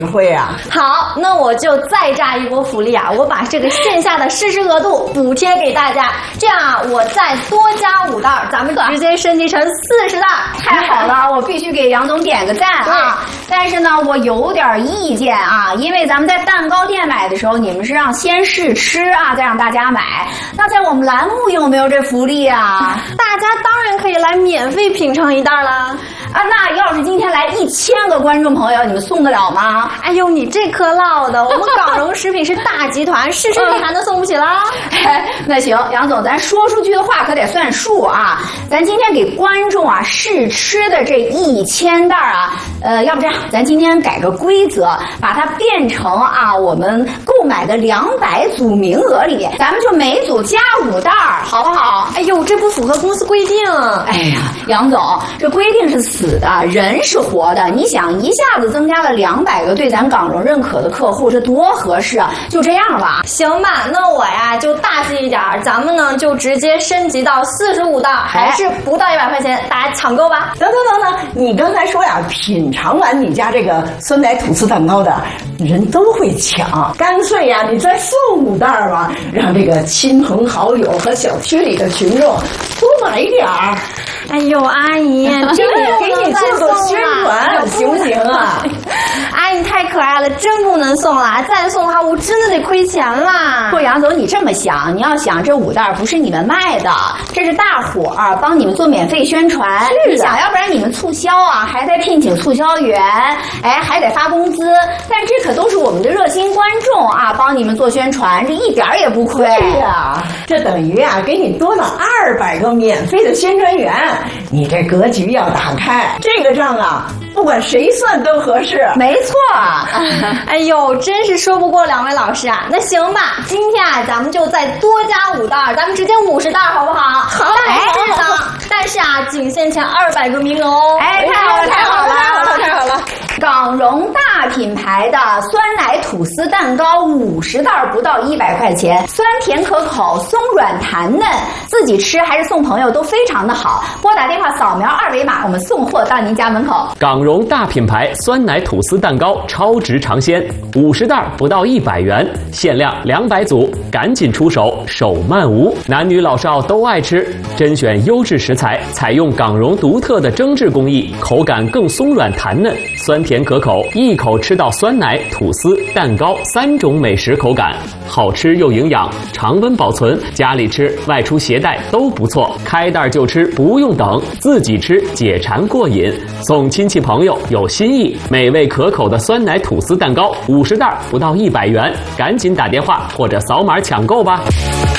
会啊。 好，那我就再炸一波福利啊！我把这个线下的试吃额度补贴给大家，这样啊，我再多加5袋，咱们直接升级成40袋。 太好了，我必须给杨总点个赞啊！但是呢，我有点意见啊，因为咱们在蛋糕店买的时候，你们是让先试吃啊，再让大家买。那在我们栏目有没有这福利啊？ 大家当然可以来免费品尝1袋啦！ 啊，那要是今天来1000个观众朋友，你们送得了吗？ 哎呦，你这颗烙的，我们港荣食品是大集团，试吃你还能送不起啦？ 那行，杨总，咱说出去的话可得算数啊！咱今天给观众啊试吃的这1000袋啊，要不这样，咱今天改个规则，把它变成啊我们购买的200组名额里，咱们就每组加5袋，好不好？ 哎呦，这不符合公司规定。 哎呀，杨总，这规定是死的，人是活的。你想一下子增加了200个对咱港荣认可的客户，这多合适啊！就这样吧。 行吧，那我呀就大气一点，咱们呢就直接升级到45袋，还是不到100块钱，大家抢购吧。 等，你刚才说呀，品尝完你家这个酸奶吐司蛋糕的人都会抢，干脆呀，你再送5袋吧，让这个亲朋好友和小区里的群众多买点儿。 哎呦，阿姨， 这给你做做宣传，行不行啊？ 阿姨太可爱了，真不能送了，再送的话我真的得亏钱啦。 不，杨总，你这么想，你要想这5袋不是你们卖的，这是大伙儿帮你们做免费宣传。你想要不然你们促销啊，还得聘请促销员，哎，还得发工资，但这可都是我们的热心观众啊，帮你们做宣传，这一点也不亏。 对呀，这等于啊给你多了200个免费的宣传员，你这格局要打开，这个账啊不管谁算都合适。 没错。 哎呦，真是说不过2位老师啊。那行吧，今天啊咱们就再多加5袋，咱们直接50袋好不好？好。但是啊仅限前200个名额哦。 哎，太好了！港荣大品牌的酸奶吐司蛋糕50袋不到100块钱，酸甜可口，松软弹嫩，自己吃还是送朋友都非常的好。拨打电话扫描2维码，我们送货到您家门口。 港荣大品牌酸奶吐司蛋糕超值尝鲜，50袋不到100元，限量200组，赶紧出手，手慢无。男女老少都爱吃，甄选优质食材，采用港荣独特的蒸制工艺，口感更松软弹嫩，酸甜可口，一口吃到酸奶、吐司、蛋糕3种美食口感，好吃又营养，常温保存，家里吃、外出携带都不错。开袋就吃，不用等，自己吃解馋过瘾，送亲戚朋友有新意。美味可口的酸奶吐司蛋糕50袋不到100元，赶紧打电话或者扫码抢购吧。